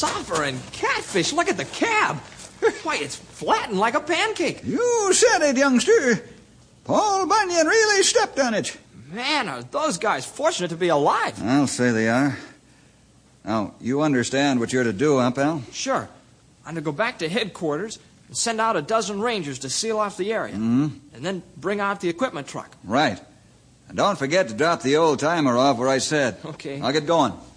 Sulfur and catfish. Look at the cab. Why, it's flattened like a pancake. You said it, youngster. Paul Bunyan really stepped on it. Man, are those guys fortunate to be alive. I'll say they are. Now, you understand what you're to do, huh, pal? Sure. I'm to go back to headquarters and send out a dozen rangers to seal off the area. Mm-hmm. And then bring out the equipment truck. Right. And don't forget to drop the old-timer off where I said. Okay. I'll get going.